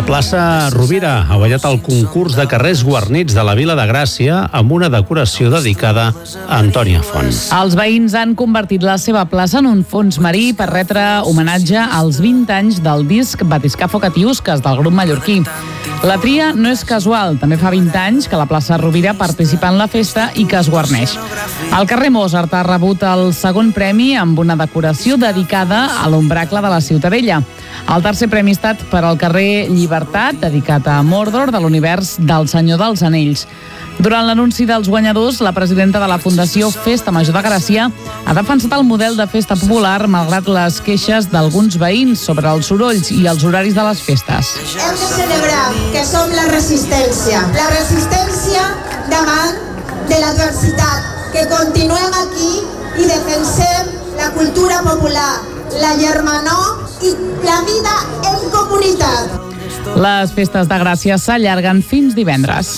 La plaça Rovira ha guanyat el concurs de carrers guarnits de la Vila de Gràcia amb una decoració dedicada a Antònia Font. Els veïns han convertit la seva plaça en un fons marí per retre homenatge als 20 anys del disc Batiscafo Catiusques del grup mallorquí. La tria no és casual, també fa 20 anys que la plaça Rovira participa en la festa i que es guarneix. El carrer Mozart ha rebut el segon premi amb una decoració dedicada a l'ombracle de la Ciutadella. El tercer premi ha estat per al carrer Llibertat, dedicat a Mordor, de l'univers del Senyor dels Anells. Durant l'anunci dels guanyadors, la presidenta de la Fundació Festa Major de Gràcia ha defensat el model de festa popular malgrat les queixes d'alguns veïns sobre els sorolls i els horaris de les festes. Hem de celebrar que som la resistència davant de l'adversitat, que continuem aquí i defensem la cultura popular, la germanor i la vida en comunitat. Les festes de Gràcia s'allarguen fins divendres.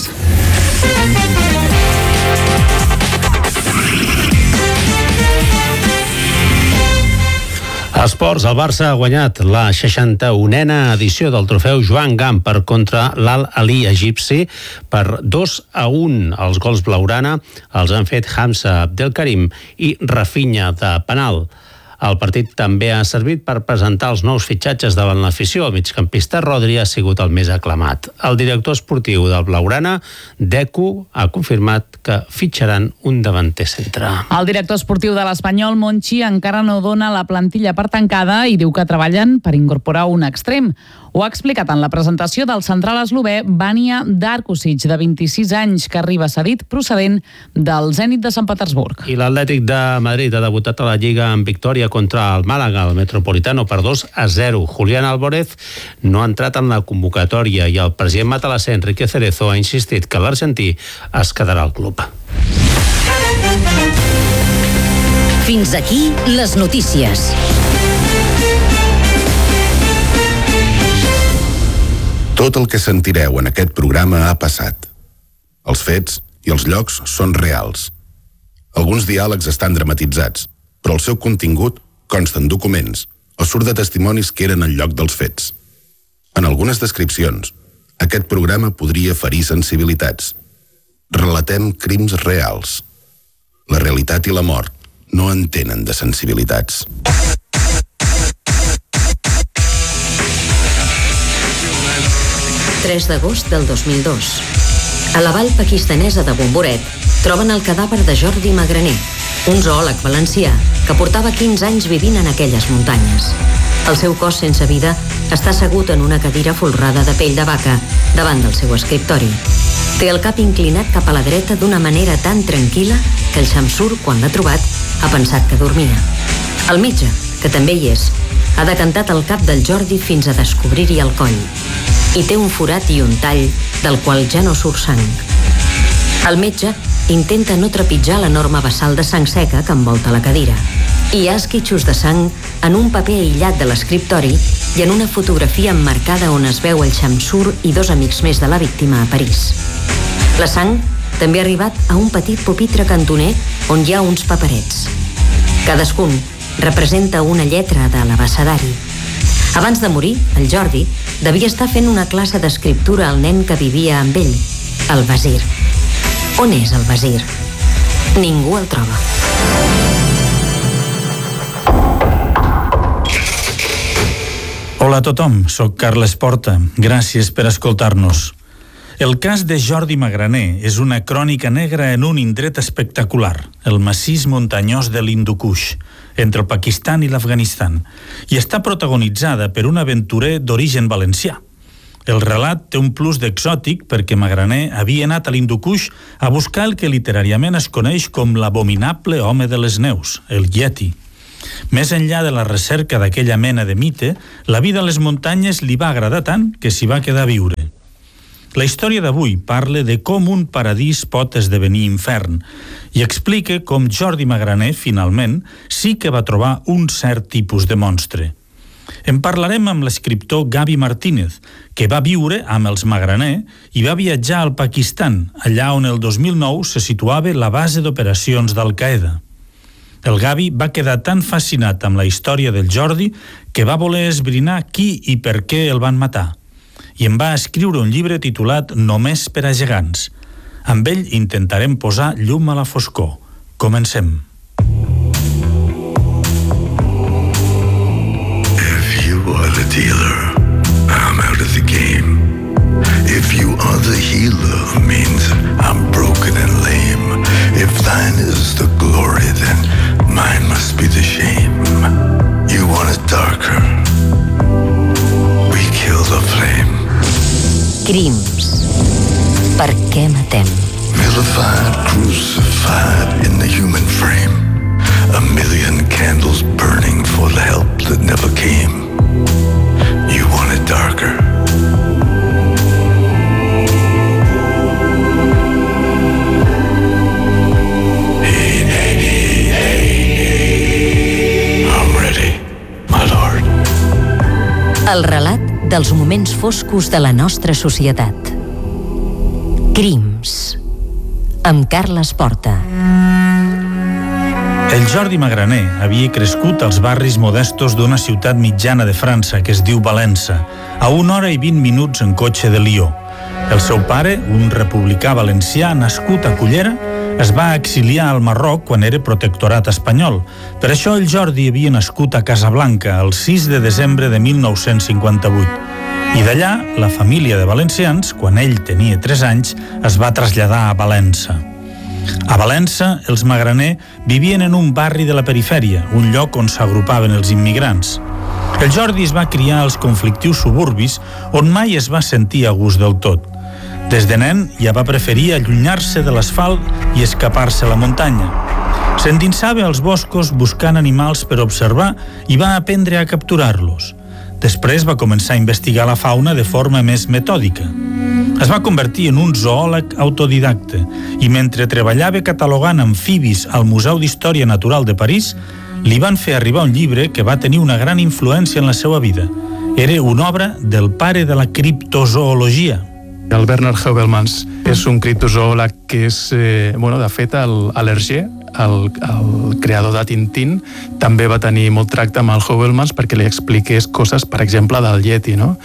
Esports, el Barça ha guanyat la 61a edició del trofeu Joan Gamper contra l'Al-Ahly egipci per 2-1. Els gols blaugrana els han fet Hamza Abdelkarim i Rafinha de penal. El partit també ha servit per presentar els nous fitxatges davant l'afició. El migcampista Rodri ha sigut el més aclamat. El director esportiu del blaugrana, Deco, ha confirmat que fitxaran un davanter centre. El director esportiu de l'Espanyol, Monchi, encara no dona la plantilla per tancada i diu que treballen per incorporar un extrem. Ho ha explicat en la presentació del central eslové Vanja Darkusic, de 26 anys, que arriba cedit procedent del Zenit de Sant Petersburg. I l'Atlètic de Madrid ha debutat a la Lliga en victòria contra el Màlaga, el Metropolitano, per 2-0. Julián Álvarez no ha entrat en la convocatòria i el president matalasser, Enrique Cerezo, ha insistit que l'argentí es quedarà al club. Fins aquí les notícies. Tot el que sentireu en aquest programa ha passat. Els fets i els llocs són reals. Alguns diàlegs estan dramatitzats, però el seu contingut consta en documents o surt de testimonis que eren al lloc dels fets. En algunes descripcions, aquest programa podria ferir sensibilitats. Relatem crims reals. La realitat i la mort no entenen de sensibilitats. 3 d'agost del 2002. A la vall pakistanesa de Bomboret troben el cadàver de Jordi Magraner, un zoòleg valencià que portava 15 anys vivint en aquelles muntanyes. El seu cos sense vida està assegut en una cadira folrada de pell de vaca davant del seu escriptori. Té el cap inclinat cap a la dreta d'una manera tan tranquil·la que el Xamsur, quan l'ha trobat, ha pensat que dormia. El metge, que també hi és, ha decantat el cap del Jordi fins a descobrir-hi el coll. I té un forat i un tall del qual ja no surt sang. El metge intenta no trepitjar l'enorme vessal de sang seca que envolta la cadira. Hi ha esquitxos de sang en un paper aïllat de l'escriptori i en una fotografia emmarcada on es veu el Xamsur i 2 amics més de la víctima a París. La sang també ha arribat a un petit pupitre cantoner on hi ha uns paperets. Cadascun representa una lletra de l'abecedari. Abans de morir, el Jordi devia estar fent una classe d'escriptura al nen que vivia amb ell, el Basir. On és el Basir? Ningú el troba. Hola a tothom, soc Carles Porta. Gràcies per escoltar-nos. El cas de Jordi Magraner és una crònica negra en un indret espectacular, el massís muntanyós de l'Hindu-Kush, entre el Pakistan i l'Afganistan, i està protagonitzada per un aventurer d'origen valencià. El relat té un plus d'exòtic perquè Magraner havia anat a l'Hindu-Kush a buscar el que literàriament es coneix com l'abominable home de les neus, el Yeti. Més enllà de la recerca d'aquella mena de mite, la vida a les muntanyes li va agradar tant que s'hi va quedar a viure. La història d'avui parla de com un paradís pot esdevenir infern i explica com Jordi Magraner, finalment, sí que va trobar un cert tipus de monstre. En parlarem amb l'escriptor Gavi Martínez, que va viure amb els Magraner i va viatjar al Pakistan, allà on el 2009 se situava la base d'operacions d'Al-Qaeda. El Gavi va quedar tan fascinat amb la història del Jordi que va voler esbrinar qui i per què el van matar. i en va escriure un llibre titulat Només per a gegants. Amb ell intentarem posar llum a la foscor. Comencem. If you are the dealer, I'm out of the game. If you are the healer, means I'm broken and lame. If thine is the glory, then mine must be the shame. You want it darker, we kill the flame. Crims. Per què matem? Vilified, crucified in the human frame. A million candles burning for the help that never came. You want it darker. El relat dels moments foscos de la nostra societat. Crims. Amb Carles Porta. El Jordi Magraner havia crescut als barris modestos d'una ciutat mitjana de França que es diu Valença, a 1 hora i 20 minuts en cotxe de Lió. El seu pare, un republicà valencià nascut a Cullera, es va exiliar al Marroc quan era protectorat espanyol. Per això el Jordi havia nascut a Casablanca el 6 de desembre de 1958. I d'allà, la família de valencians, quan ell tenia 3 anys, es va traslladar a Valença. A Valença, els Magraner vivien en un barri de la perifèria, un lloc on s'agrupaven els immigrants. El Jordi es va criar als conflictius suburbis on mai es va sentir a gust del tot. Des de nen ja va preferir allunyar-se de l'asfalt i escapar-se a la muntanya. S'endinsava als boscos buscant animals per observar i va aprendre a capturar-los. Després va començar a investigar la fauna de forma més metòdica. Es va convertir en un zoòleg autodidacte i mentre treballava catalogant amfibis al Museu d'Història Natural de París, li van fer arribar un llibre que va tenir una gran influència en la seva vida. Era una obra del pare de la criptozoologia. El Bernard Heuvelmans és un criptozoòleg que és, de fet, l'Hergé, el creador de Tintín, també va tenir molt tracte amb el Heuvelmans perquè li expliqués coses, per exemple, del Yeti, no?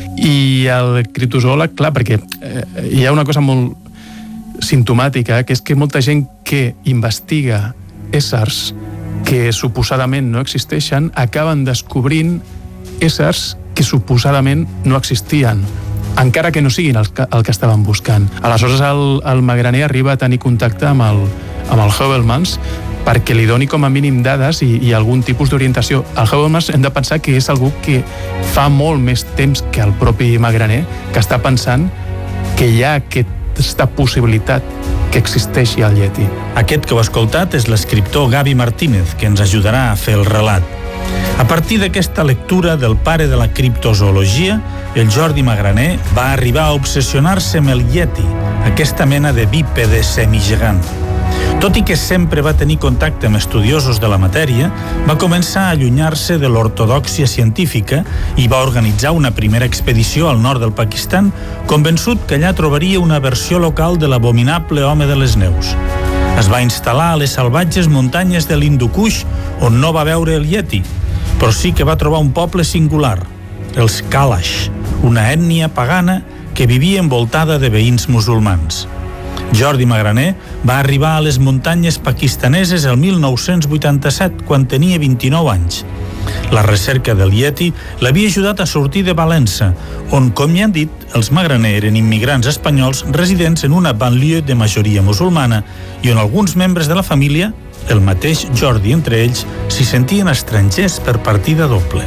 I el criptozoòleg, clar, perquè hi ha una cosa molt simptomàtica, que és que molta gent que investiga éssers que suposadament no existeixen acaben descobrint éssers que suposadament no existien, encara que no siguin el que estaven buscant. Aleshores, el Magraner arriba a tenir contacte amb el Heuvelmans perquè li doni com a mínim dades i algun tipus d'orientació. El Heuvelmans hem de pensar que és algú que fa molt més temps que el propi Magraner, que està pensant que hi ha aquesta possibilitat que existeixi el Yeti. Aquest que heu escoltat és l'escriptor Gavi Martínez, que ens ajudarà a fer el relat. A partir d'aquesta lectura del pare de la criptozoologia, el Jordi Magraner va arribar a obsessionar-se amb el Yeti, aquesta mena de bípede semigegant. Tot i que sempre va tenir contacte amb estudiosos de la matèria, va començar a allunyar-se de l'ortodòxia científica i va organitzar una primera expedició al nord del Pakistan, convençut que allà trobaria una versió local de l'abominable home de les neus. Es va instal·lar a les salvatges muntanyes de l'Hindu Kush, on no va veure el Yeti, però sí que va trobar un poble singular, els Kalash, una ètnia pagana que vivia envoltada de veïns musulmans. Jordi Magraner va arribar a les muntanyes pakistaneses el 1987, quan tenia 29 anys. La recerca del Yeti l'havia ajudat a sortir de Valença, on, com ja han dit, els Magraner eren immigrants espanyols residents en una banlieue de majoria musulmana i on alguns membres de la família, el mateix Jordi entre ells, s'hi sentien estrangers per partida doble.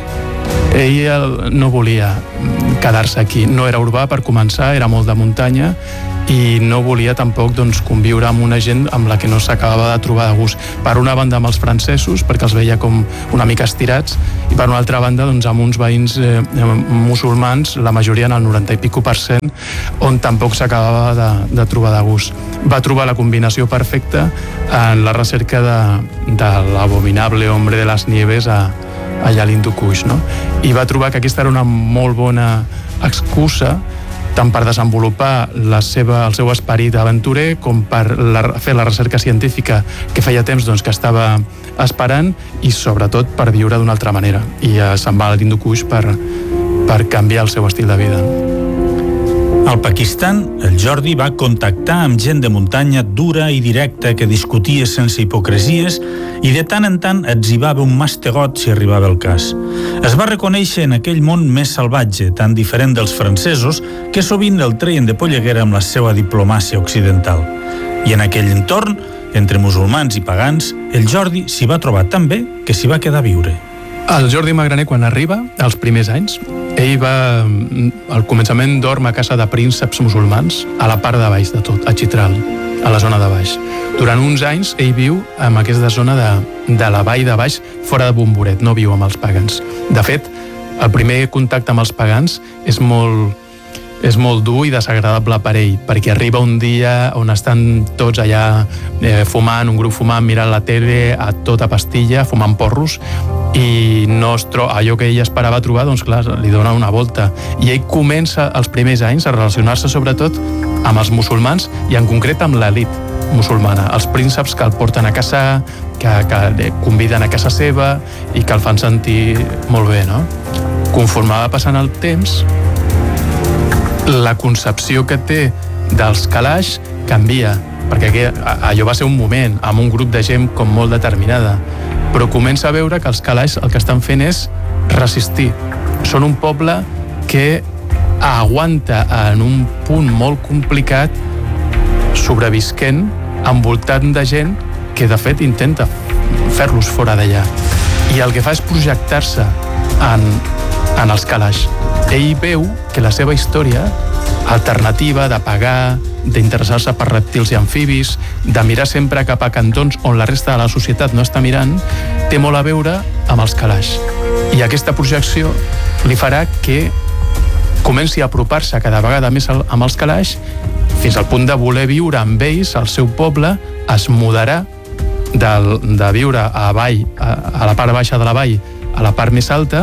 Ell no volia quedar-se aquí. No era urbà, per començar, era molt de muntanya i no volia tampoc conviure amb una gent amb la que no s'acabava de trobar de gust. Per una banda amb els francesos, perquè els veia com una mica estirats, i per una altra banda amb uns veïns musulmans, la majoria en el 90 i pico %, on tampoc s'acabava de trobar de gust. Va trobar la combinació perfecta en la recerca de l'abominable hombre de les nieves allà a l'Hindu Kush, no? I va trobar que aquesta era una molt bona excusa tant per desenvolupar el seu esperit aventurer com per fer la recerca científica que feia temps que estava esperant i sobretot per viure d'una altra manera. I se'n va a l'Hindu Kush per canviar el seu estil de vida. Al Pakistan, el Jordi va contactar amb gent de muntanya dura i directa que discutia sense hipocresies i de tant en tant etzibava un mastegot si arribava el cas. Es va reconèixer en aquell món més salvatge, tan diferent dels francesos, que sovint el treien de polleguera amb la seva diplomàcia occidental. I en aquell entorn, entre musulmans i pagans, el Jordi s'hi va trobar tan bé que s'hi va quedar a viure. El Jordi Magraner, quan arriba, als primers anys, ell va, al començament dorm a casa de prínceps musulmans, a la part de baix de tot, a Chitral, a la zona de baix. Durant uns anys, ell viu en aquesta zona de la vall de baix, fora de Bomboret, no viu amb els pagans. De fet, el primer contacte amb els pagans és molt dur i desagradable per ell, perquè arriba un dia on estan tots allà fumant, un grup fumant, mirant la tele a tota pastilla, fumant porros, i allò que ell esperava trobar, doncs clar, li dona una volta. I ell comença els primers anys a relacionar-se sobretot amb els musulmans i en concret amb l'elit musulmana, els prínceps que el porten a caçar, que conviden a casa seva i que el fan sentir molt bé, no? Conforme va passant el temps, la concepció que té dels calaix canvia, perquè allò va ser un moment, amb un grup de gent com molt determinada, però comença a veure que els calaix el que estan fent és resistir. Són un poble que aguanta en un punt molt complicat, sobrevisquent, envoltat de gent que de fet intenta fer-los fora d'allà. I el que fa és projectar-se en els calaix. Ell veu que la seva història alternativa de pagar, d'interessar-se per rèptils i amfibis, de mirar sempre cap a cantons on la resta de la societat no està mirant, té molt a veure amb els calaix. I aquesta projecció li farà que comenci a apropar-se cada vegada més amb els calaix fins al punt de voler viure amb ells, al seu poble, es mudarà de viure a la part baixa de la vall a la part més alta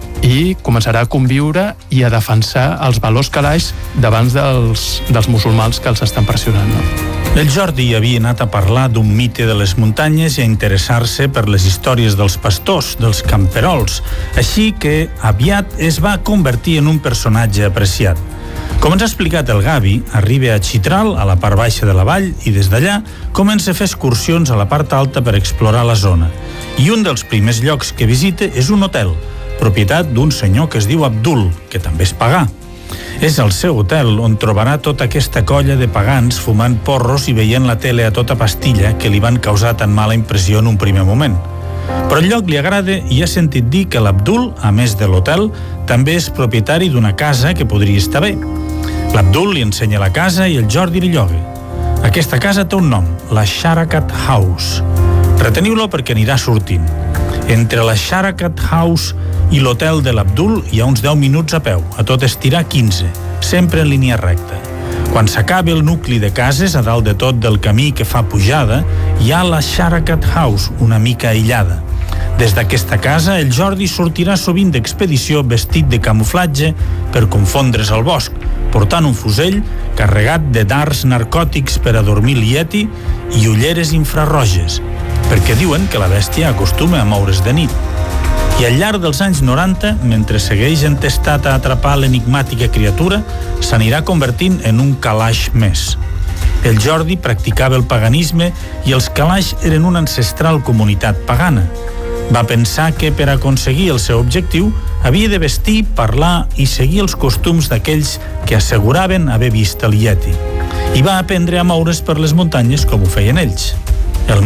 i començarà a conviure i a defensar els valors calaix davant dels musulmans que els estan pressionant. No? El Jordi havia anat a parlar d'un mite de les muntanyes i a interessar-se per les històries dels pastors, dels camperols, així que aviat es va convertir en un personatge apreciat. Com ens ha explicat el Gavi, arriba a Chitral, a la part baixa de la vall, i des d'allà comença a fer excursions a la part alta per explorar la zona. I un dels primers llocs que visita és un hotel, propietat d'un senyor que es diu Abdul, que també és pagà. És el seu hotel on trobarà tota aquesta colla de pagans fumant porros i veient la tele a tota pastilla que li van causar tan mala impressió en un primer moment. Però el lloc li agrada i ha sentit dir que l'Abdul, a més de l'hotel, també és propietari d'una casa que podria estar bé. L'Abdul li ensenya la casa i el Jordi li lloga. Aquesta casa té un nom, la Sharakat House. Reteniu-lo perquè anirà sortint. Entre la Sharakat House i l'hotel de l'Abdul hi ha uns 10 minuts a peu, a tot estirar 15, sempre en línia recta. Quan s'acabi el nucli de cases, a dalt de tot del camí que fa pujada, hi ha la Sharakat House, una mica aïllada. Des d'aquesta casa, el Jordi sortirà sovint d'expedició vestit de camuflatge per confondre's al bosc, portant un fusell carregat de dards narcòtics per a dormir l'Yeti i ulleres infrarroges, perquè diuen que la bèstia acostuma a moure's de nit. I al llarg dels anys 90, mentre segueix entestat a atrapar l'enigmàtica criatura, s'anirà convertint en un calaix més. El Jordi practicava el paganisme i els calaix eren una ancestral comunitat pagana. Va pensar que per aconseguir el seu objectiu havia de vestir, parlar i seguir els costums d'aquells que asseguraven haver vist el Yeti. I va aprendre a moure's per les muntanyes com ho feien ells. El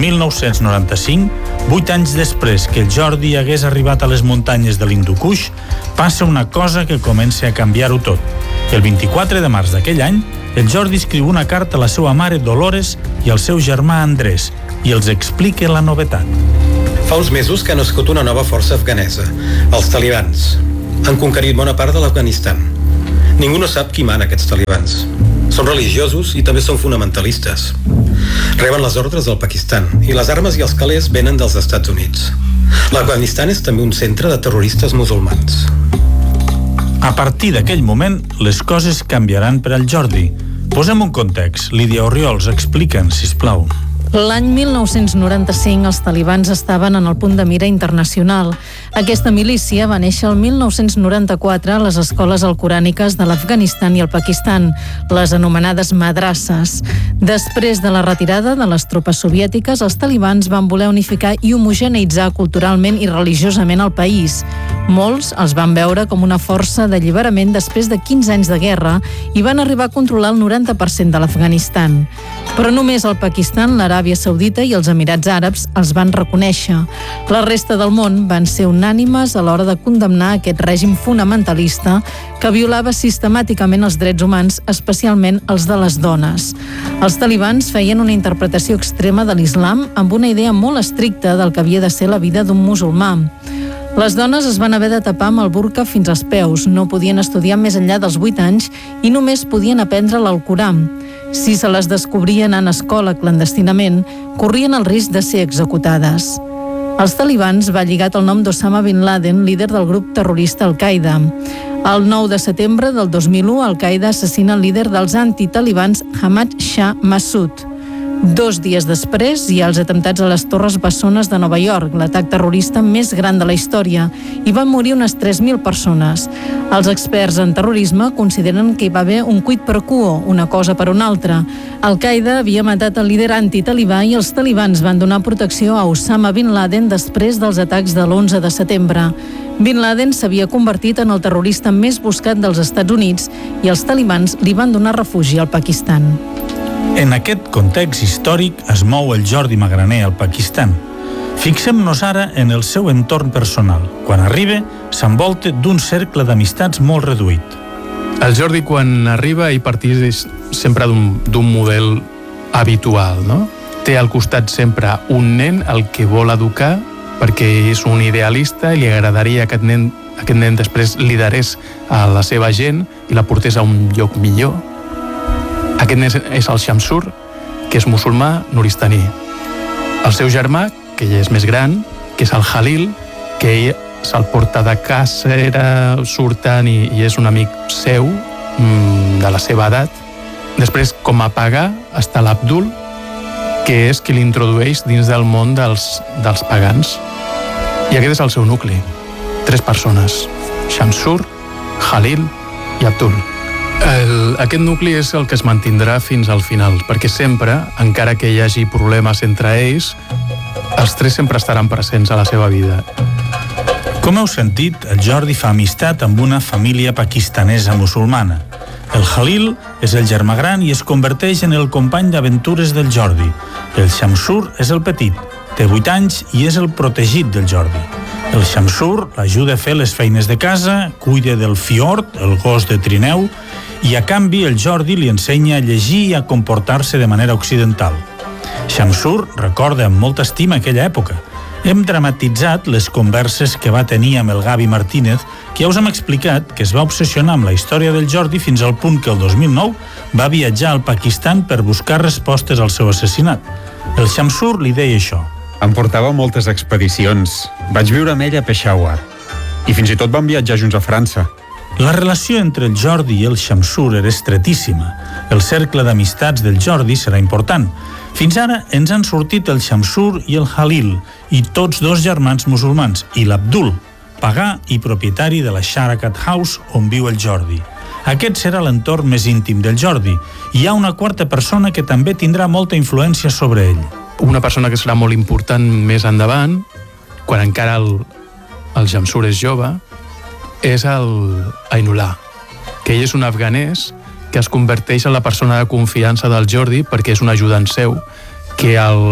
1995, 8 anys després que el Jordi hagués arribat a les muntanyes de l'Hindu Kush, passa una cosa que comença a canviar-ho tot. El 24 de març d'aquell any, el Jordi escriu una carta a la seva mare Dolores i al seu germà Andrés i els explica la novetat. Fa uns mesos que ha nascut una nova força afganesa, els talibans. Han conquerit bona part de l'Afganistan. Ningú no sap qui mana aquests talibans. Són religiosos i també són fonamentalistes. Reben les ordres del Pakistan i les armes i els calés venen dels Estats Units. L'Afganistan és també un centre de terroristes musulmans. A partir d'aquell moment, les coses canviaran per al Jordi. Posem un context. Lídia Orriols, explica'ns, sisplau. L'any 1995 els talibans estaven en el punt de mira internacional. Aquesta milícia va néixer el 1994 a les escoles alcoràniques de l'Afganistan i el Pakistan, les anomenades madrasses. Després de la retirada de les tropes soviètiques, els talibans van voler unificar i homogeneïtzar culturalment i religiosament el país. Molts els van veure com una força d'alliberament després de 15 anys de guerra i van arribar a controlar el 90% de l'Afganistan. Però només el Pakistan, l'Aràbia Saudita i els Emirats Àrabs els van reconèixer. La resta del món van ser unànimes a l'hora de condemnar aquest règim fonamentalista que violava sistemàticament els drets humans, especialment els de les dones. Els talibans feien una interpretació extrema de l'islam amb una idea molt estricta del que havia de ser la vida d'un musulmà. Les dones es van haver de tapar amb el burca fins als peus, no podien estudiar més enllà dels 8 anys i només podien aprendre l'Alcorà. Si se les descobrien en escola clandestinament, corrien el risc de ser executades. Els talibans va lligat el nom d'Osama Bin Laden, líder del grup terrorista Al-Qaeda. El 9 de setembre del 2001, Al-Qaeda assassina el líder dels antitalibans Ahmad Shah Massoud. 2 dies després hi ha els atemptats a les Torres Bessones de Nova York, l'atac terrorista més gran de la història, i van morir unes 3.000 persones. Els experts en terrorisme consideren que hi va haver un quid pro quo, una cosa per una altra. Al-Qaeda havia matat el líder antitalibà i els talibans van donar protecció a Osama Bin Laden després dels atacs de l'11 de setembre. Bin Laden s'havia convertit en el terrorista més buscat dels Estats Units i els talibans li van donar refugi al Pakistan. En aquest context històric es mou el Jordi Magraner al Pakistan. Fixem-nos ara en el seu entorn personal. Quan arriba, s'envolta d'un cercle d'amistats molt reduït. El Jordi, quan arriba, hi partís sempre d'un model habitual, no? Té al costat sempre un nen al que vol educar perquè és un idealista i li agradaria que aquest nen després liderés a la seva gent i la portés a un lloc millor. Aquest nen és el Shamsur, que és musulmà nuristaní. El seu germà, que ja és més gran, que és el Halil, que ell se'l porta de casa, surten i és un amic seu, de la seva edat. Després, com a pagar, està l'Abdul, que és qui l'introdueix dins del món dels pagans. I aquest és el seu nucli. 3 persones. Shamsur, Halil i Abdul. Aquest nucli és el que es mantindrà fins al final, perquè sempre, encara que hi hagi problemes entre ells, els 3 sempre estaran presents a la seva vida. Com heu sentit, el Jordi fa amistat amb una família pakistanesa musulmana. El Halil és el germà gran i es converteix en el company d'aventures del Jordi. El Shamsur és el petit, té 8 anys i és el protegit del Jordi. El Shamsur l'ajuda a fer les feines de casa, cuida del Fiord, el gos de trineu, i a canvi el Jordi li ensenya a llegir i a comportar-se de manera occidental. Shamsur recorda amb molta estima aquella època. Hem dramatitzat les converses que va tenir amb el Gavi Martínez, que ja us hem explicat que es va obsessionar amb la història del Jordi fins al punt que el 2009 va viatjar al Pakistan per buscar respostes al seu assassinat. El Shamsur li deia això. Em portava moltes expedicions. Vaig viure amb ell a Peshawar. I fins i tot vam viatjar junts a França. La relació entre el Jordi i el Shamsur era estretíssima. El cercle d'amistats del Jordi serà important. Fins ara ens han sortit el Shamsur i el Halil, i tots 2 germans musulmans, i l'Abdul, pagà i propietari de la Sharakat House on viu el Jordi. Aquest serà l'entorn més íntim del Jordi. Hi ha una quarta persona que també tindrà molta influència sobre ell. Una persona que serà molt important més endavant, quan encara el Shamsur és jove, és el Ainullah, que ell és un afganès que es converteix en la persona de confiança del Jordi perquè és un ajudant seu que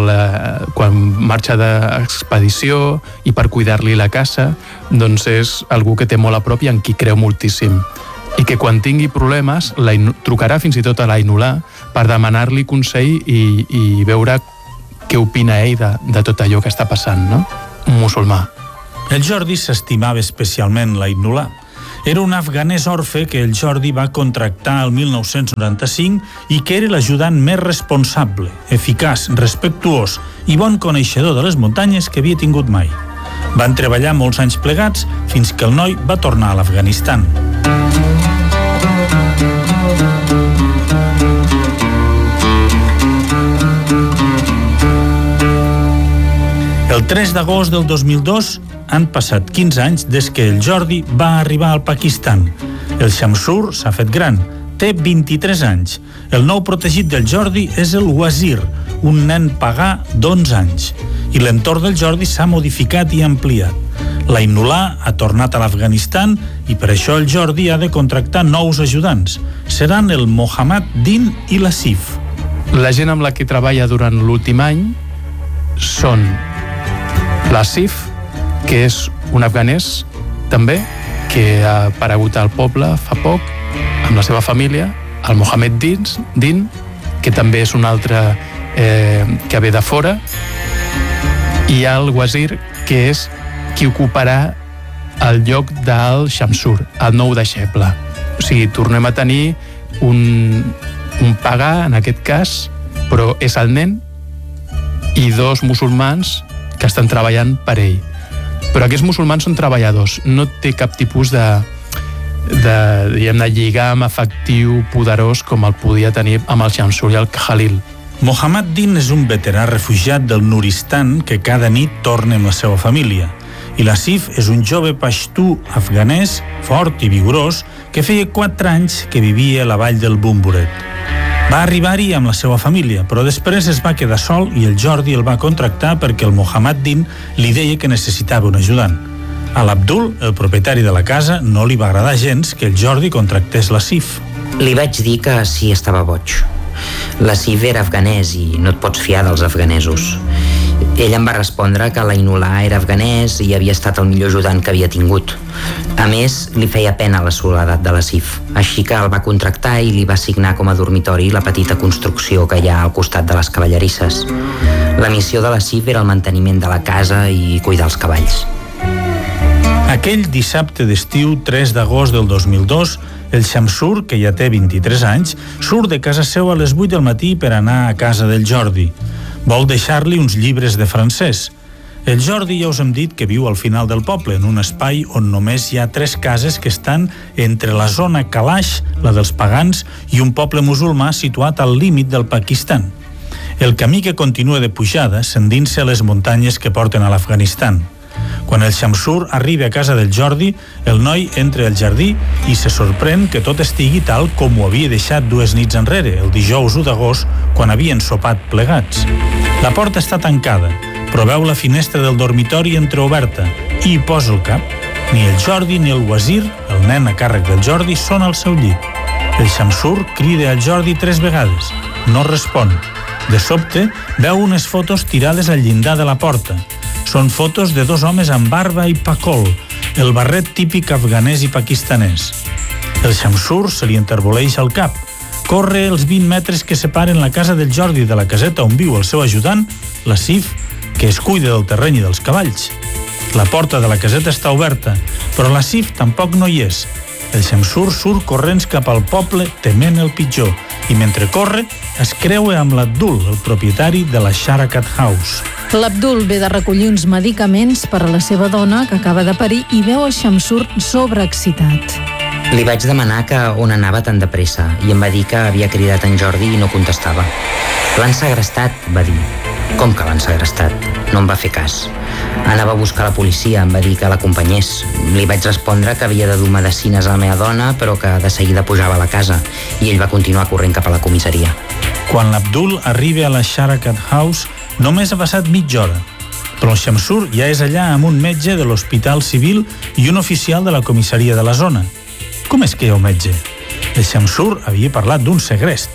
quan marxa d'expedició i per cuidar-li la casa, doncs és algú que té molt a prop i en qui creu moltíssim. I que quan tingui problemes trucarà fins i tot a l'Ainullah per demanar-li consell i veure què opina ell de tot allò que està passant, no? Un musulmà. El Jordi s'estimava especialment l'Ainullah. Era un afganès orfe que el Jordi va contractar el 1995 i que era l'ajudant més responsable, eficaç, respectuós i bon coneixedor de les muntanyes que havia tingut mai. Van treballar molts anys plegats fins que el noi va tornar a l'Afganistan. El 3 d'agost del 2002 han passat 15 anys des que el Jordi va arribar al Pakistan. El Shamsur s'ha fet gran, té 23 anys. El nou protegit del Jordi és el Wazir, un nen pagà d'11 anys. I l'entorn del Jordi s'ha modificat i ampliat. L'Ainullah ha tornat a l'Afganistan i per això el Jordi ha de contractar nous ajudants. Seran el Mohammad Din i l'Asif. La gent amb la que treballa durant l'últim any són l'Asif, que és un afganès també, que ha aparegut al poble fa poc amb la seva família, el Mohamed Din, que també és un altre que ve de fora, i el Wazir, que és qui ocuparà el lloc del Shamsur, el nou deixeble. O sigui, tornem a tenir un pagà, en aquest cas, però és el nen i dos musulmans que estan treballant per ell. Però aquests musulmans són treballadors, no té cap tipus de lligam afectiu poderós com el podia tenir amb el Shamsur i el Khalil. Mohammad Din és un veterà refugiat del Nuristan que cada nit torna amb la seva família. I l'Asif és un jove paixtú afganès, fort i vigorós, que feia 4 anys que vivia a la vall del Bumburet. Va arribar-hi amb la seva família, però després es va quedar sol i el Jordi el va contractar perquè el Mohammad Din li deia que necessitava un ajudant. A l'Abdul, el propietari de la casa, no li va agradar gens que el Jordi contractés l'Asif. Li vaig dir que sí estava boig. L'Asif era afganès i no et pots fiar dels afganesos. Ell em va respondre que l'Ainullah era afganès i havia estat el millor ajudant que havia tingut. A més, li feia pena la soledat de l'Asif, així que el va contractar i li va assignar com a dormitori la petita construcció que hi ha al costat de les cavallerisses. La missió de l'Asif era el manteniment de la casa i cuidar els cavalls. Aquell dissabte d'estiu, 3 d'agost del 2002, el Shamsur, que ja té 23 anys, surt de casa seu a les 8 del matí per anar a casa del Jordi. Vol deixar-li uns llibres de francès. El Jordi ja us hem dit que viu al final del poble, en un espai on només hi ha 3 cases que estan entre la zona Kalash, la dels pagans, i un poble musulmà situat al límit del Pakistan. El camí que continua de pujada s'endinsa a les muntanyes que porten a l'Afganistan. Quan el Shamsur arriba a casa del Jordi, el noi entra al jardí i se sorprèn que tot estigui tal com ho havia deixat 2 nits enrere, el dijous 1 d'agost, quan havien sopat plegats. La porta està tancada, però veu la finestra del dormitori entreoberta i hi posa el cap. Ni el Jordi ni el Wazir, el nen a càrrec del Jordi, són al seu llit. El Shamsur crida al Jordi 3 vegades. No respon. De sobte, veu unes fotos tirades al llindar de la porta. Són fotos de 2 homes amb barba i pacol, el barret típic afganès i pakistanès. El Shamsur se li enterboleix al cap. Corre els 20 metres que separen la casa del Jordi de la caseta on viu el seu ajudant, l'Asif, que es cuida del terreny i dels cavalls. La porta de la caseta està oberta, però l'Asif tampoc no hi és. El Shamsur surt corrents cap al poble tement el pitjor i mentre corre es creua amb l'Abdul, el propietari de la Sharakat House. L'Abdul ve de recollir uns medicaments per a la seva dona que acaba de parir i veu el Shamsur sobreexcitat. Li vaig demanar que on anava tan de pressa i em va dir que havia cridat en Jordi i no contestava. L'han segrestat, va dir. Com que l'han segrestat? No em va fer cas. Anava a buscar la policia, em va dir que l'acompanyés. Li vaig respondre que havia de dur medicines a la meva dona, però que de seguida pujava a la casa, i ell va continuar corrent cap a la comissaria. Quan l'Abdul arriba a la Sharakat House, només ha passat mitja hora. Però el Shamsur ja és allà amb un metge de l'Hospital Civil i un oficial de la comissaria de la zona. Com és que hi ha un metge? El Shamsur havia parlat d'un segrest.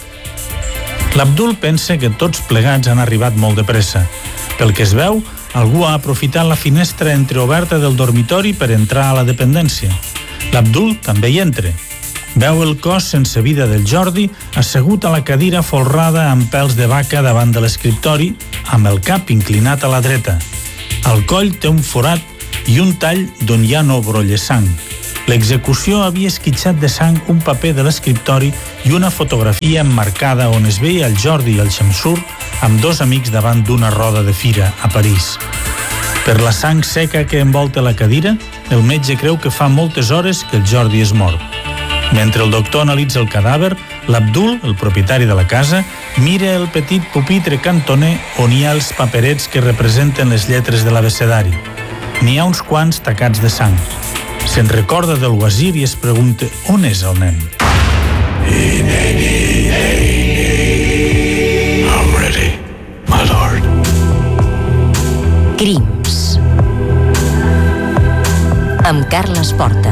L'Abdul pensa que tots plegats han arribat molt de pressa. Pel que es veu, algú ha aprofitat la finestra entreoberta del dormitori per entrar a la dependència. L'Abdul també hi entra. Veu el cos sense vida del Jordi assegut a la cadira folrada amb pèls de vaca davant de l'escriptori, amb el cap inclinat a la dreta. Al coll té un forat i un tall d'on ja no brolla sang. L'execució havia esquitxat de sang un paper de l'escriptori i una fotografia emmarcada on es veia el Jordi i el Shamsur amb 2 amics davant d'una roda de fira a París. Per la sang seca que envolta la cadira, el metge creu que fa moltes hores que el Jordi és mort. Mentre el doctor analitza el cadàver, l'Abdul, el propietari de la casa, mira el petit pupitre cantoner on hi ha els paperets que representen les lletres de l'abecedari. N'hi ha uns quants tacats de sang. Se'n recorda del Wazir i es pregunta on és el nen. I'm ready, my lord. Crims. Amb Carles Porta.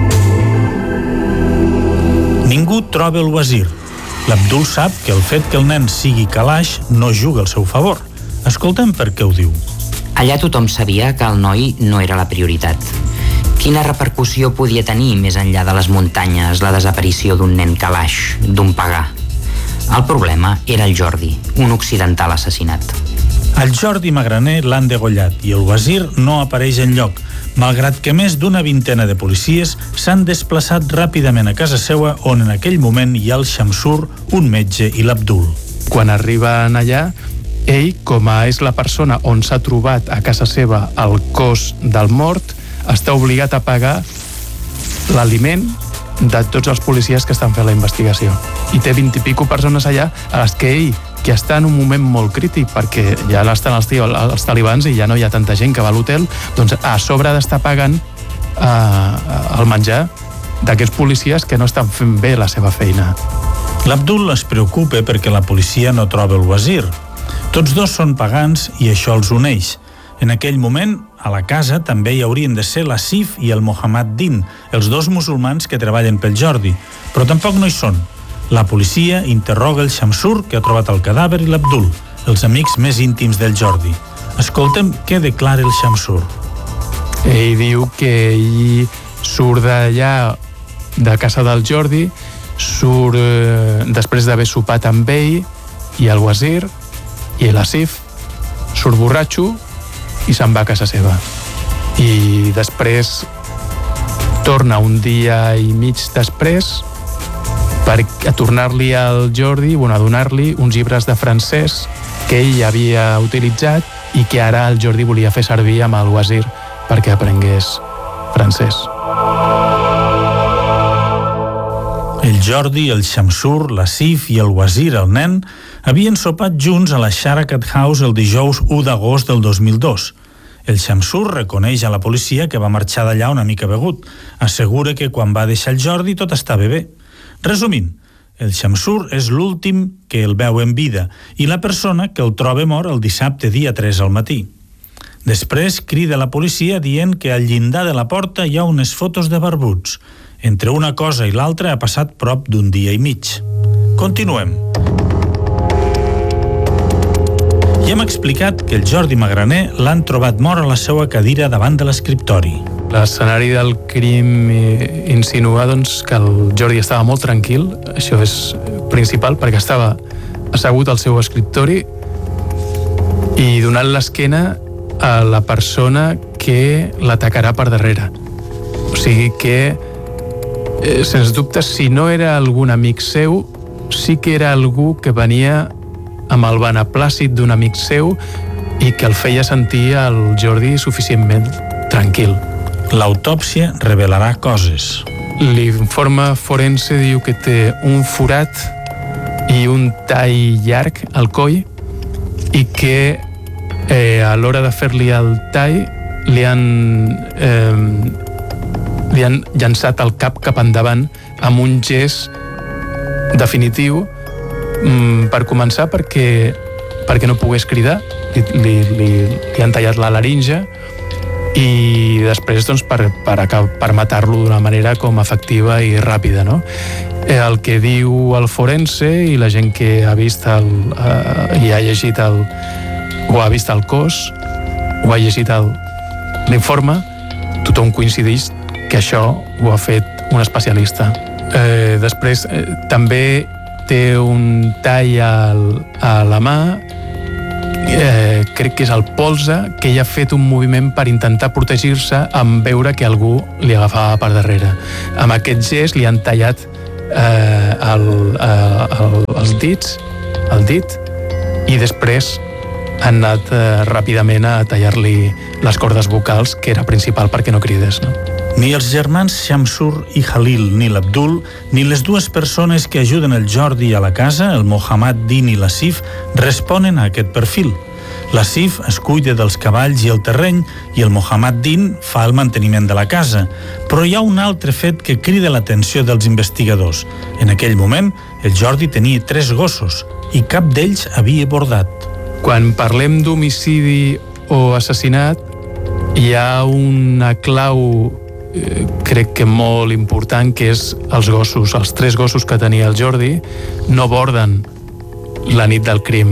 Ningú troba el Wazir. L'Abdul sap que el fet que el nen sigui calaix no juga al seu favor. Escoltem per què ho diu. Allà tothom sabia que el noi no era la prioritat. Quina repercussió podia tenir més enllà de les muntanyes la desaparició d'un nen calaix, d'un pagà? El problema era el Jordi, un occidental assassinat. El Jordi Magraner l'han degollat i el Wazir no apareix enlloc, malgrat que més d'una vintena de policies s'han desplaçat ràpidament a casa seua on en aquell moment hi ha el Shamsur, un metge i l'Abdul. Quan arriben allà, ell, com és la persona on s'ha trobat a casa seva el cos del mort, està obligat a pagar l'aliment de tots els policies que estan fent la investigació. I té 20 i pico persones allà a les que ell, que està en un moment molt crític perquè ja estan els talibans i ja no hi ha tanta gent que va a l'hotel, doncs a sobre d'estar pagant el menjar d'aquests policies que no estan fent bé la seva feina. L'Abdul es preocupa perquè la policia no troba el Wazir. Tots dos són pagans i això els uneix. En aquell moment, a la casa també hi haurien de ser la Sif i el Mohammad Din, els dos musulmans que treballen pel Jordi, però tampoc no hi són. La policia interroga el Shamsur, que ha trobat el cadàver, i l'Abdul, els amics més íntims del Jordi. Escoltem què declara el Shamsur. Ell diu que ell surt d'allà, de casa del Jordi, surt després d'haver sopat amb ell i el Wazir i l'Asif, surt borratxo i se'n va a casa seva. I després torna un dia i mig després per a tornar-li al Jordi, a donar-li uns llibres de francès que ell havia utilitzat i que ara el Jordi volia fer servir amb el Wazir perquè aprengués francès. El Jordi, el Shamsur, la Sif i el Wazir, el nen, havien sopat junts a la Sharakat House el dijous 1 d'agost del 2002. El Shamsur reconeix a la policia que va marxar d'allà una mica begut. Assegura que quan va deixar el Jordi tot estava bé. Resumint, el Shamsur és l'últim que el veu en vida i la persona que el troba mort el dissabte dia 3 al matí. Després crida la policia dient que al llindar de la porta hi ha unes fotos de barbuts. Entre una cosa i l'altra ha passat prop d'un dia i mig. Continuem. Ja hem explicat que el Jordi Magraner l'han trobat mort a la seva cadira davant de l'escriptori. L'escenari del crim insinua doncs, que el Jordi estava molt tranquil, això és principal, perquè estava assegut al seu escriptori i donant l'esquena a la persona que l'atacarà per darrere. O sigui que, sens dubte, si no era algun amic seu, sí que era algú que venia amb el beneplàcit d'un amic seu i que el feia sentir el Jordi suficientment tranquil. L'autòpsia revelarà coses. L'informe forense diu que té un forat i un tall llarg al coll i que a l'hora de fer-li el tall li han llançat el cap cap endavant amb un gest definitiu per començar perquè no pogués cridar, li han tallat la laringe i després doncs, per matar-lo d'una manera com efectiva i ràpida, no? El que diu el forense i la gent que ha vist i ha llegit o ha vist el cos o ha llegit l'informe, tothom coincideix que això ho ha fet un especialista. Després també té un tall a la mà, crec que és el polze, que ell ha fet un moviment per intentar protegir-se en veure que algú li agafava per darrere. Amb aquest gest li han tallat els dits, el dit, i després han anat ràpidament a tallar-li les cordes vocals, que era principal perquè no cridés, no? Ni els germans Shamsur i Halil, ni l'Abdul, ni les dues persones que ajuden el Jordi a la casa, el Mohammad Din i l'Asif, responen a aquest perfil. L'Asif es cuida dels cavalls i el terreny i el Mohammad Din fa el manteniment de la casa. Però hi ha un altre fet que crida l'atenció dels investigadors. En aquell moment, el Jordi tenia 3 gossos i cap d'ells havia bordat. Quan parlem d'homicidi o assassinat, hi ha una clau, crec que molt important, que és els gossos. Els 3 gossos que tenia el Jordi no borden la nit del crim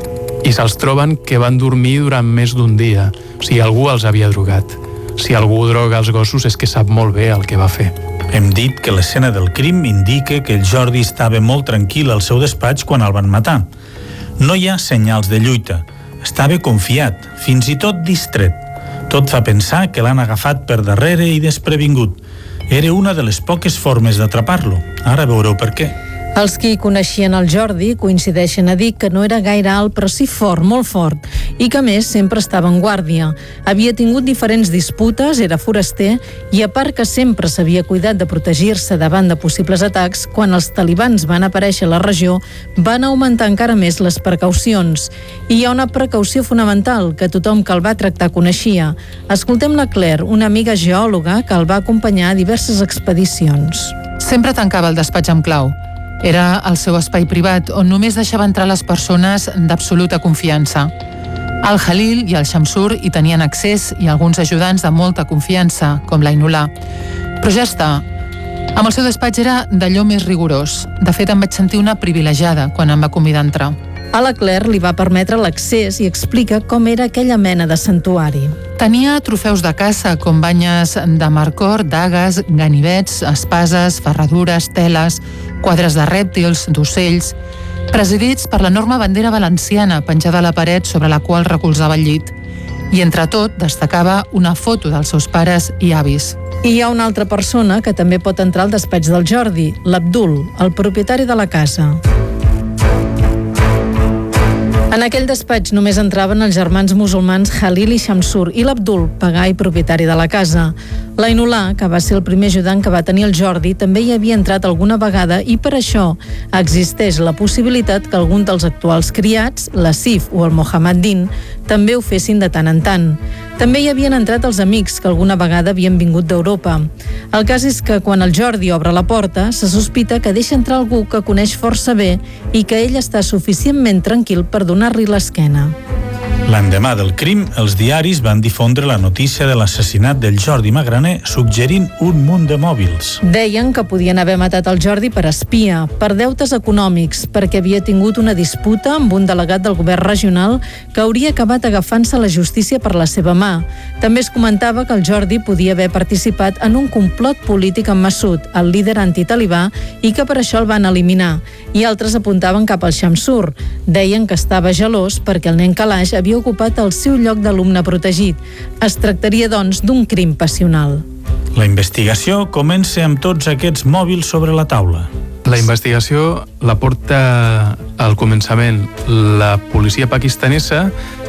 i se'ls troben que van dormir durant més d'un dia. O sigui, algú els havia drogat. Si algú droga els gossos és que sap molt bé el que va fer. Hem dit que l'escena del crim indica que el Jordi estava molt tranquil al seu despatx quan el van matar. No hi ha senyals de lluita. Estava confiat, fins i tot distret. Tot fa pensar que l'han agafat per darrere i desprevingut. Era una de les poques formes d'atrapar-lo. Ara veureu per què. Els qui coneixien el Jordi coincideixen a dir que no era gaire alt, però sí fort, molt fort, i que a més sempre estava en guàrdia. Havia tingut diferents disputes, era foraster, i a part que sempre s'havia cuidat de protegir-se davant de possibles atacs, quan els talibans van aparèixer a la regió, van augmentar encara més les precaucions. I hi ha una precaució fonamental que tothom que el va tractar coneixia. Escoltem la Claire, una amiga geòloga que el va acompanyar a diverses expedicions. Sempre tancava el despatx amb clau. Era el seu espai privat, on només deixava entrar les persones d'absoluta confiança. El Halil i el Shamsur hi tenien accés i alguns ajudants de molta confiança, com l'Ainullah. Però ja està. Amb el seu despatx era d'allò més rigorós. De fet, em vaig sentir una privilegiada quan em va convidar a entrar. A la Claire li va permetre l'accés i explica com era aquella mena de santuari. Tenia trofeus de caça, com banyes de marcor, dagues, ganivets, espases, ferradures, teles, quadres de rèptils, d'ocells, presidits per l'enorme bandera valenciana penjada a la paret sobre la qual recolzava el llit. I entre tot destacava una foto dels seus pares i avis. I hi ha una altra persona que també pot entrar al despatx del Jordi, l'Abdul, el propietari de la casa. En aquell despatx només entraven els germans musulmans Halil i Shamsur i l'Abdul, pagà i propietari de la casa. L'Ainullah, que va ser el primer ajudant que va tenir el Jordi, també hi havia entrat alguna vegada i per això existeix la possibilitat que algun dels actuals criats, l'Asif o el Mohammad Din, també ho fessin de tant en tant. També hi havien entrat els amics que alguna vegada havien vingut d'Europa. El cas és que quan el Jordi obre la porta, se sospita que deixa entrar algú que coneix força bé i que ell està suficientment tranquil per donar-li l'esquena. L'endemà del crim, els diaris van difondre la notícia de l'assassinat del Jordi Magraner, suggerint un munt de mòbils. Deien que podien haver matat el Jordi per espia, per deutes econòmics, perquè havia tingut una disputa amb un delegat del govern regional que hauria acabat agafant-se la justícia per la seva mà. També es comentava que el Jordi podia haver participat en un complot polític amb Massoud, el líder antitalibà, i que per això el van eliminar. I altres apuntaven cap al Shamsur. Deien que estava gelós perquè el nen Kalash havia ocupat el seu lloc d'alumne protegit. Es tractaria, doncs, d'un crim passional. La investigació comença amb tots aquests mòbils sobre la taula. La investigació la porta al començament la policia pakistanesa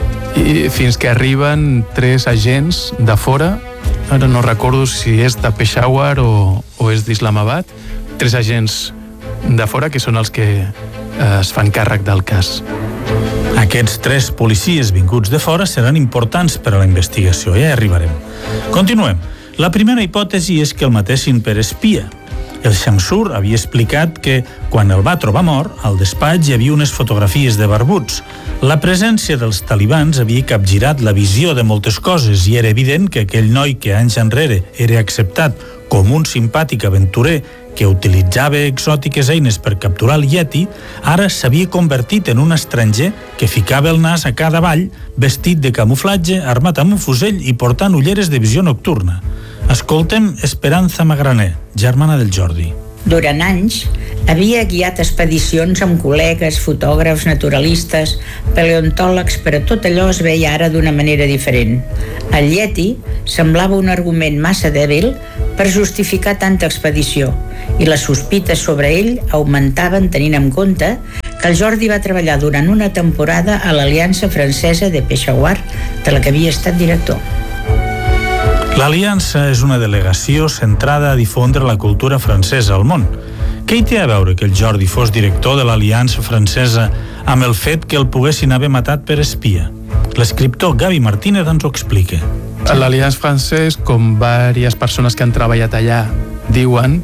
i fins que arriben 3 agents de fora, ara no recordo si és de Peshawar o és d'Islamabad, 3 agents de fora que són els que es fan càrrec del cas. Aquests 3 policies vinguts de fora seran importants per a la investigació, ja hi arribarem. Continuem. La primera hipòtesi és que el matessin per espia. El Shamsur havia explicat que, quan el va trobar mort, al despatx hi havia unes fotografies de barbuts. La presència dels talibans havia capgirat la visió de moltes coses i era evident que aquell noi que anys enrere era acceptat com un simpàtic aventurer que utilitzava exòtiques eines per capturar el Yeti, ara s'havia convertit en un estranger que ficava el nas a cada vall, vestit de camuflatge, armat amb un fusell i portant ulleres de visió nocturna. Escoltem Esperanza Magraner, germana del Jordi. Durant anys, havia guiat expedicions amb col·legues, fotògrafs, naturalistes, paleontòlegs, però tot allò es veia ara d'una manera diferent. El Yeti semblava un argument massa dèbil per justificar tanta expedició, i les sospites sobre ell augmentaven tenint en compte que el Jordi va treballar durant una temporada a l'Aliança Francesa de Peshawar, de la que havia estat director. L'Aliança és una delegació centrada a difondre la cultura francesa al món. Què hi té a veure que el Jordi fos director de l'Aliança Francesa amb el fet que el poguessin haver matat per espia? L'escriptor Gavi Martínez ens ho explica. L'Aliança Francès, com diverses persones que han treballat allà diuen,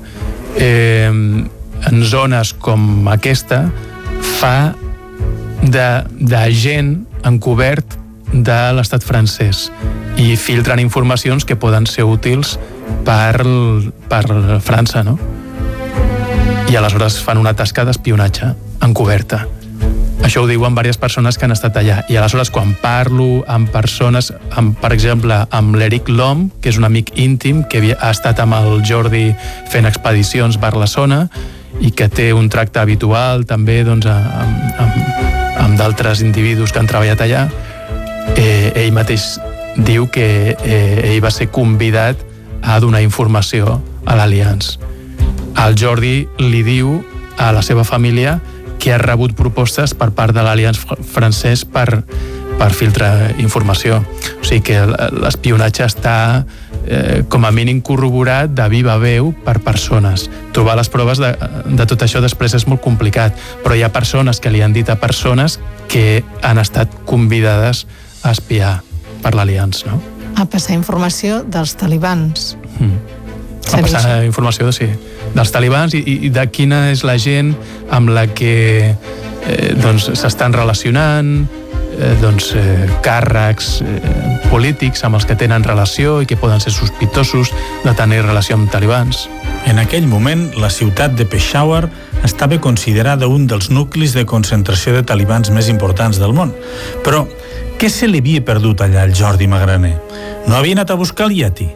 en zones com aquesta fa d'agent encobert de l'estat francès i filtren informacions que poden ser útils per França, no? I aleshores fan una tasca d'espionatge encoberta. Això ho diuen diverses persones que han estat allà. I aleshores quan parlo amb persones, per exemple, amb l'Eric Lom, que és un amic íntim, que ha estat amb el Jordi fent expedicions per la zona i que té un tracte habitual també doncs, amb d'altres individus que han treballat allà, ell mateix diu que ell va ser convidat a donar informació a l'Aliança. El Jordi li diu a la seva família que ha rebut propostes per part de l'Aliança Francès per filtrar informació. O sigui que l'espionatge està com a mínim corroborat de viva veu per persones. Trobar les proves de tot això després és molt complicat, però hi ha persones que li han dit a persones que han estat convidades a espiar per l'Aliança, no? A passar informació dels talibans. A passar informació, sí, dels talibans i de quina és la gent amb la que s'estan relacionant, càrrecs polítics amb els que tenen relació i que poden ser sospitosos de tenir relació amb talibans. En aquell moment, la ciutat de Peshawar estava considerada un dels nuclis de concentració de talibans més importants del món. Però què se li havia perdut allà al Jordi Magraner? No havia anat a buscar el Yeti?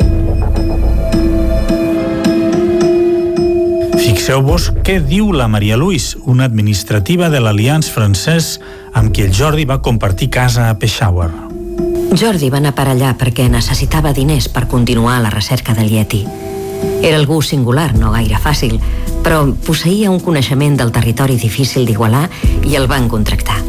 Fixeu-vos què diu la Maria Luis, una administrativa de l'Aliança Francès amb qui el Jordi va compartir casa a Peshawar. Jordi va anar per allà perquè necessitava diners per continuar la recerca del Yeti. Era algú singular, no gaire fàcil, però posseïa un coneixement del territori difícil d'igualar i el van contractar.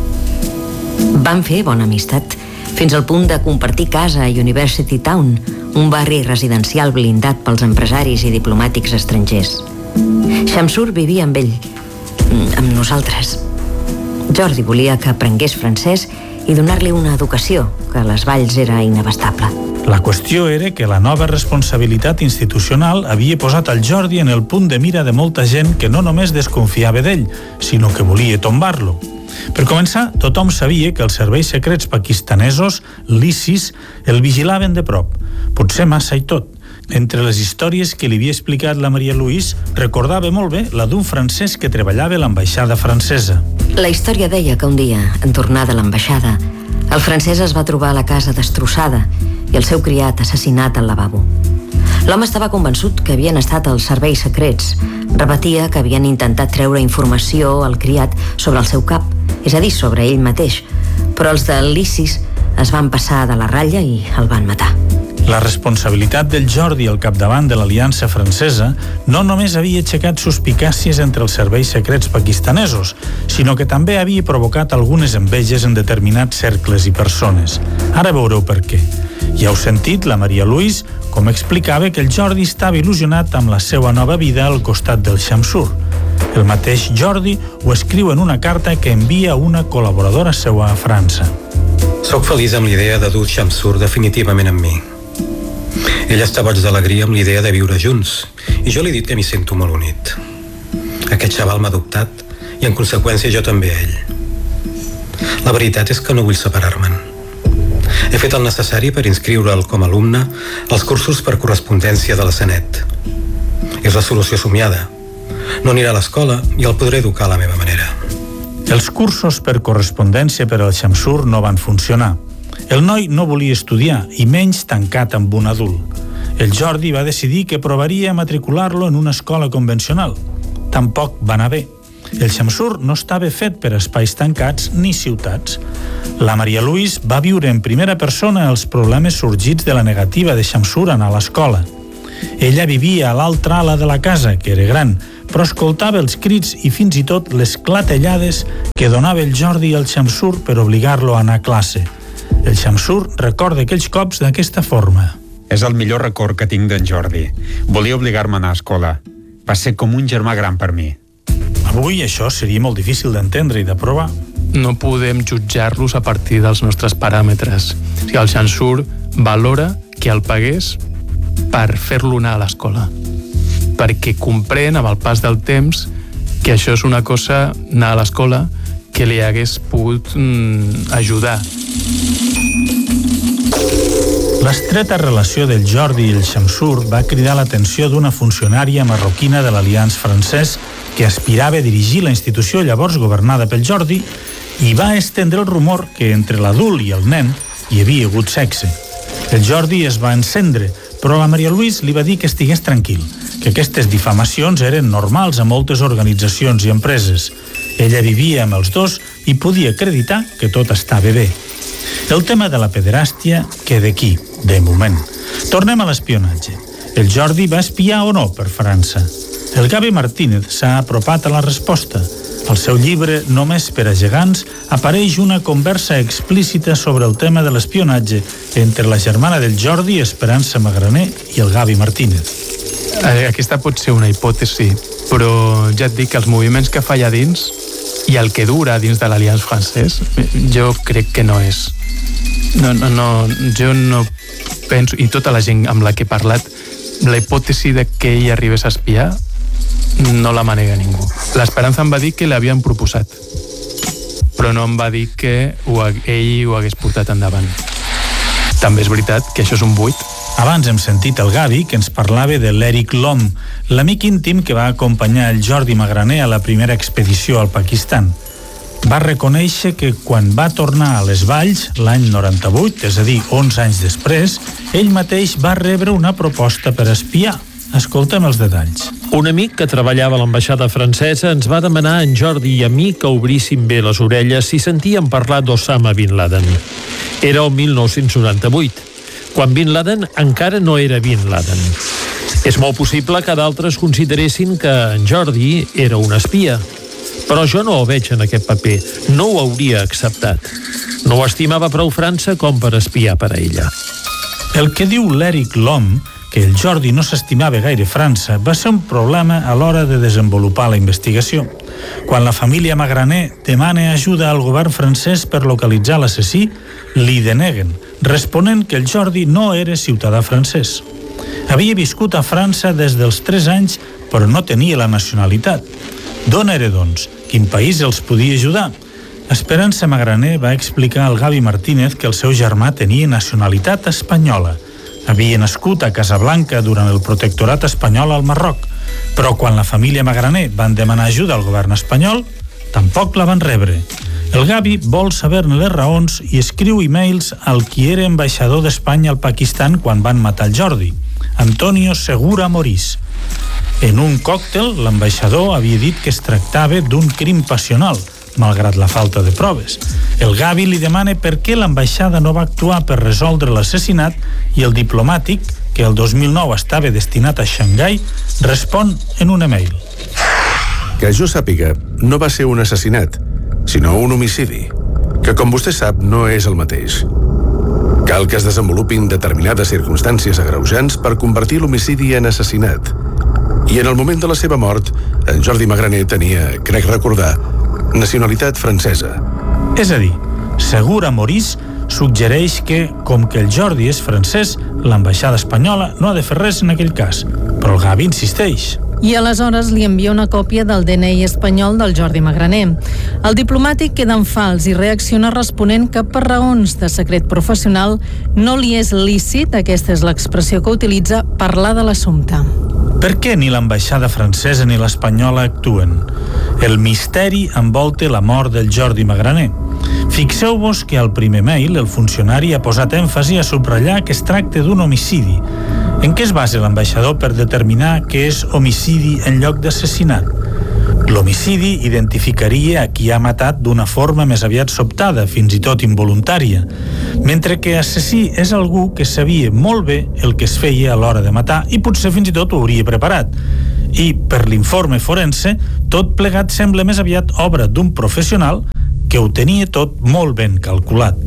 Van fer bona amistat, fins al punt de compartir casa a University Town, un barri residencial blindat pels empresaris i diplomàtics estrangers. Shamsur vivia amb ell, amb nosaltres. Jordi volia que aprengués francès i donar-li una educació, que a les valls era inabastable. La qüestió era que la nova responsabilitat institucional havia posat el Jordi en el punt de mira de molta gent que no només desconfiava d'ell, sinó que volia tombar-lo. Per començar, tothom sabia que els serveis secrets pakistanesos, l'ISIS, el vigilaven de prop, potser massa i tot. Entre les històries que li havia explicat la Maria Luis, recordava molt bé la d'un francès que treballava a l'ambaixada francesa. La història deia que un dia, en tornar de l'ambaixada, el francès es va trobar la casa destrossada i el seu criat assassinat al lavabo. L'home estava convençut que havien estat els serveis secrets. Repetia que havien intentat treure informació al criat sobre el seu cap, és a dir, sobre ell mateix, però els de l'ISIS es van passar de la ratlla i el van matar. La responsabilitat del Jordi al capdavant de l'Aliança Francesa no només havia aixecat suspicàcies entre els serveis secrets pakistanesos, sinó que també havia provocat algunes enveges en determinats cercles i persones. Ara veureu per què. Ja heu sentit la Maria Luis com explicava que el Jordi estava il·lusionat amb la seva nova vida al costat del Shamsur. El mateix Jordi ho escriu en una carta que envia una col·laboradora seva a França. Soc feliç amb l'idea de dur Shamsur definitivament amb mi. Ell està boig d'alegria amb l'idea de viure junts i jo li he dit que m'hi sento molt unit. Aquest xaval m'ha adoptat i en conseqüència jo també a ell. La veritat és que no vull separar-me'n. He fet el necessari per inscriure'l com a alumne als cursos per correspondència de la Sanet. És la solució somiada. No anirà a l'escola i el podré educar a la meva manera. Els cursos per correspondència per al Shamsur no van funcionar. El noi no volia estudiar i menys tancat amb un adult. El Jordi va decidir que provaria a matricular-lo en una escola convencional. Tampoc va anar bé. El Shamsur no estava fet per espais tancats ni ciutats. La Maria Luis va viure en primera persona els problemes sorgits de la negativa de Shamsur a anar a l'escola. Ella vivia a l'altra ala de la casa, que era gran, però escoltava els crits i fins i tot les clatellades que donava el Jordi al Shamsur per obligar-lo a anar a classe. El Shamsur recorda aquells cops d'aquesta forma. És el millor record que tinc d'en Jordi. Volia obligar-me a anar a escola. Va ser com un germà gran per mi. Avui això seria molt difícil d'entendre i de provar. No podem jutjar-los a partir dels nostres paràmetres. Si el Chansur valora que el pagués per fer-lo anar a l'escola, perquè comprèn amb el pas del temps que això és una cosa, anar a l'escola, que li hagués pogut ajudar. L'estreta relació del Jordi i el Shamsur va cridar l'atenció d'una funcionària marroquina de l'Alianç francès que aspirava a dirigir la institució llavors governada pel Jordi i va estendre el rumor que entre l'adult i el nen hi havia hagut sexe. El Jordi es va encendre, però la Maria Luís li va dir que estigués tranquil, que aquestes difamacions eren normals a moltes organitzacions i empreses. Ella vivia amb els dos i podia acreditar que tot estava bé. El tema de la pederàstia queda aquí, de moment. Tornem a l'espionatge. El Jordi va espiar o no per França? El Gavi Martínez s'ha apropat a la resposta. Al seu llibre Només per a gegants apareix una conversa explícita sobre el tema de l'espionatge entre la germana del Jordi, Esperança Magraner, i el Gavi Martínez. Aquesta pot ser una hipòtesi, però ja et dic que els moviments que fa allà dins i el que dura dins de l'Alianç francès, jo crec que no és. Jo no penso, i tota la gent amb la que he parlat, la hipòtesi de que ell arribés a espiar no la manega ningú. L'Esperança em va dir que l'havien proposat, però no em va dir que ell ho hagués portat endavant. També és veritat que això és un buit. Abans hem sentit el Gavi, que ens parlava de l'Eric Lom, l'amic íntim que va acompanyar el Jordi Magraner a la primera expedició al Pakistan. Va reconèixer que quan va tornar a les Valls, l'any 98, és a dir, 11 anys després, ell mateix va rebre una proposta per espiar. Escoltem els detalls. Un amic que treballava a l'ambaixada francesa ens va demanar a en Jordi i a mi que obríssim bé les orelles si sentíem parlar d'Osama Bin Laden. Era el 1998, quan Bin Laden encara no era Bin Laden. És molt possible que d'altres consideressin que en Jordi era un espia, però jo no ho veig en aquest paper, no ho hauria acceptat. No ho estimava prou França com per espiar per a ella. El que diu l'Eric Lom, que el Jordi no s'estimava gaire França, va ser un problema a l'hora de desenvolupar la investigació. Quan la família Magraner demana ajuda al govern francès per localitzar l'assassí, li deneguen, responent que el Jordi no era ciutadà francès. Havia viscut a França des dels 3 anys, però no tenia la nacionalitat. D'on era, doncs? Quin país els podia ajudar? Esperança Magraner va explicar al Gavi Martínez que el seu germà tenia nacionalitat espanyola. Havia nascut a Casablanca durant el protectorat espanyol al Marroc, però quan la família Magraner van demanar ajuda al govern espanyol, tampoc la van rebre. El Gavi vol saber-ne les raons i escriu e-mails al qui era ambaixador d'Espanya al Pakistan quan van matar el Jordi, Antonio Segura Morís. En un còctel, l'ambaixador havia dit que es tractava d'un crim passional, malgrat la falta de proves. El Gavi li demana per què l'ambaixada no va actuar per resoldre l'assassinat i el diplomàtic, que el 2009 estava destinat a Xangai, respon en un email. Que jo sàpiga, no va ser un assassinat, sinó un homicidi, que com vostè sap no és el mateix. Cal que es desenvolupin determinades circumstàncies agreujants per convertir l'homicidi en assassinat. I en el moment de la seva mort, en Jordi Magraner tenia, crec recordar, nacionalitat francesa. És a dir, Segura Morís suggereix que, com que el Jordi és francès, l'ambaixada espanyola no ha de fer res en aquell cas. Però el Gavi insisteix. I aleshores li envia una còpia del DNI espanyol del Jordi Magraner. El diplomàtic queda en fals i reacciona responent que per raons de secret professional no li és lícit, aquesta és l'expressió que utilitza, parlar de l'assumpte. Per què ni l'ambaixada francesa ni l'espanyola actuen? El misteri envolta la mort del Jordi Magraner. Fixeu-vos que al primer mail el funcionari ha posat èmfasi a subratllar que es tracta d'un homicidi. En què es basa l'ambaixador per determinar que és homicidi en lloc d'assassinat? L'homicidi identificaria a qui ha matat d'una forma més aviat sobtada, fins i tot involuntària, mentre que assassí és algú que sabia molt bé el que es feia a l'hora de matar i potser fins i tot ho hauria preparat. I, per l'informe forense, tot plegat sembla més aviat obra d'un professional que ho tenia tot molt ben calculat.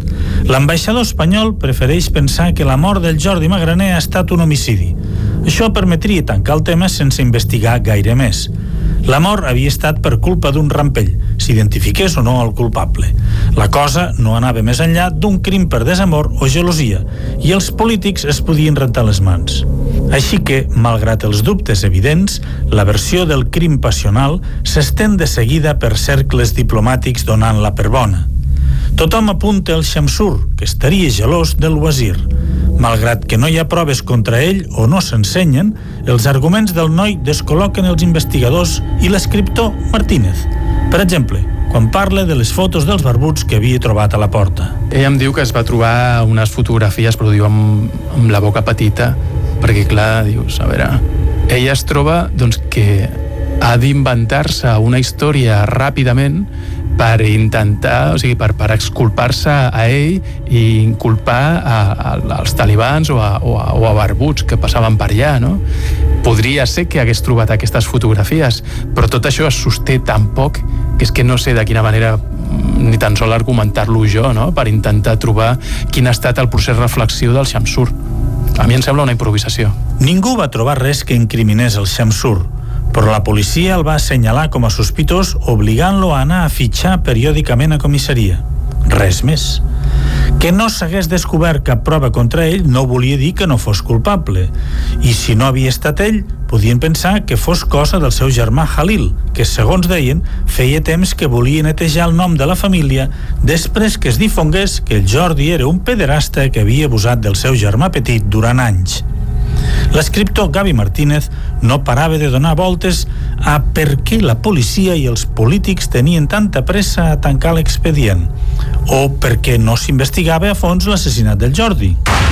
L'ambaixador espanyol prefereix pensar que la mort del Jordi Magraner ha estat un homicidi. Això permetria tancar el tema sense investigar gaire més. La mort havia estat per culpa d'un rampell, s'identifiqués o no el culpable. La cosa no anava més enllà d'un crim per desamor o gelosia, i els polítics es podien rentar les mans. Així que, malgrat els dubtes evidents, la versió del crim passional s'estén de seguida per cercles diplomàtics donant-la per bona. Tothom apunta el Shamsur, que estaria gelós del Wazir. Malgrat que no hi ha proves contra ell o no s'ensenyen, els arguments del noi descol·loquen els investigadors i l'escriptor Martínez. Per exemple, quan parla de les fotos dels barbuts que havia trobat a la porta. Ell em diu que es va trobar unes fotografies, però ho diu amb la boca petita, perquè clar, dius, a veure, ella es troba doncs, que ha d'inventar-se una història ràpidament per intentar, o sigui, per exculpar-se a ell i inculpar als talibans o a barbuts que passaven per allà, no? Podria ser que hagués trobat aquestes fotografies, però tot això es sosté tan poc que és que no sé de quina manera ni tan sol argumentar-lo jo, no? Per intentar trobar quin ha estat el procés reflexiu del Shamsur. A mi em sembla una improvisació. Ningú va trobar res que incriminés el Shamsur, però la policia el va assenyalar com a sospitós, obligant-lo a anar a fitxar periòdicament a comissaria. Res més. Que no s'hagués descobert cap prova contra ell no volia dir que no fos culpable. I si no havia estat ell, podien pensar que fos cosa del seu germà Halil, que, segons deien, feia temps que volia netejar el nom de la família després que es difongués que el Jordi era un pederasta que havia abusat del seu germà petit durant anys. L'escriptor Gavi Martínez no parava de donar voltes a per què la policia i els polítics tenien tanta pressa a tancar l'expedient, o per què no s'investigava a fons l'assassinat del Jordi.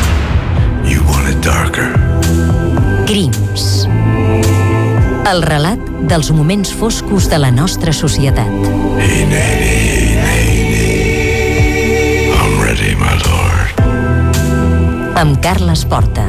You want it darker. Crims. El relat dels moments foscos de la nostra societat. Hey, Nady, Nady. I'm ready, my lord. Amb Carles Porta.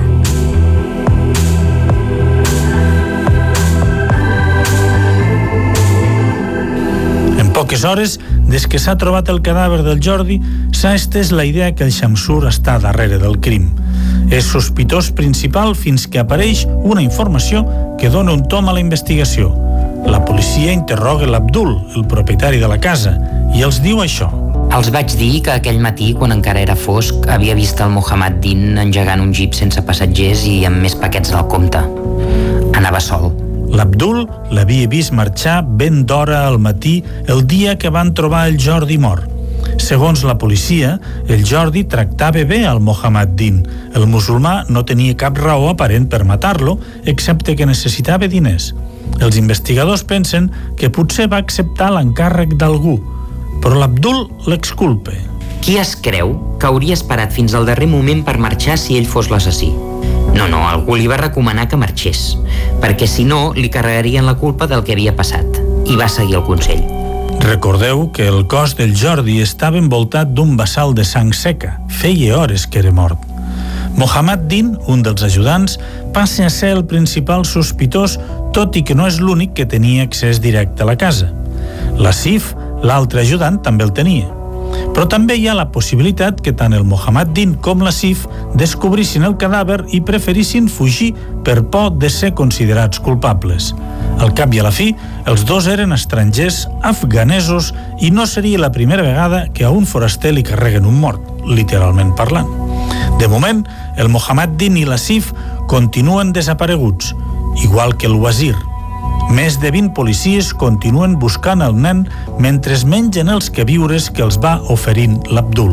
Poques hores, des que s'ha trobat el cadàver del Jordi, s'ha estès la idea que el Shamsur està darrere del crim. És sospitós principal fins que apareix una informació que dona un tom a la investigació. La policia interroga l'Abdul, el propietari de la casa, i els diu això. Els vaig dir que aquell matí, quan encara era fosc, havia vist el Mohammed Din engegant un jeep sense passatgers i amb més paquets al compte. Anava sol. L'Abdul l'havia vist marxar ben d'hora al matí el dia que van trobar el Jordi mort. Segons la policia, el Jordi tractava bé al Mohammed Din. El musulmà no tenia cap raó aparent per matar-lo, excepte que necessitava diners. Els investigadors pensen que potser va acceptar l'encàrrec d'algú, però l'Abdul l'exculpa. Qui es creu que hauria esperat fins al darrer moment per marxar si ell fos l'assassí? No, algú li va recomanar que marxés, perquè si no li carregarien la culpa del que havia passat, i va seguir el consell. Recordeu que el cos del Jordi estava envoltat d'un bassal de sang seca. Feia hores que era mort. Mohammed Din, un dels ajudants, passa a ser el principal sospitós, tot i que no és l'únic que tenia accés directe a la casa. L'Asif, l'altre ajudant, també el tenia. Però també hi ha la possibilitat que tant el Mohammed Din com l'Asif descobrissin el cadàver i preferissin fugir per por de ser considerats culpables. Al cap i a la fi, els dos eren estrangers afganesos i no seria la primera vegada que a un foraster li carreguen un mort, literalment parlant. De moment, el Mohammed Din i l'Asif continuen desapareguts, igual que el Wazir. Més de 20 policies continuen buscant el nen mentre es mengen els queviures que els va oferint l'Abdul.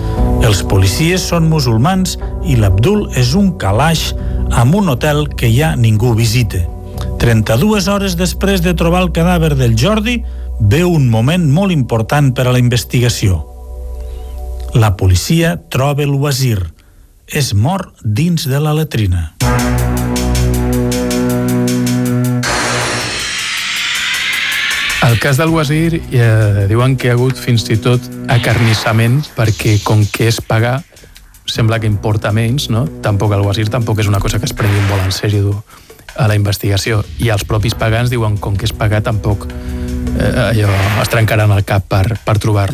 Els policies són musulmans i l'Abdul és un calaix amb un hotel que ja ningú visita. 32 hores després de trobar el cadàver del Jordi, ve un moment molt important per a la investigació. La policia troba el Wazir. És mort dins de la latrina. El cas del Wazir diuen que hi ha hagut fins i tot acarnissament perquè com que és pagar sembla que importa menys, no? Tampoc el Wazir tampoc és una cosa que es prengui molt en sèrio a la investigació, i els propis pagans diuen com que és pagar tampoc allò es trencaran el cap per trobar-lo.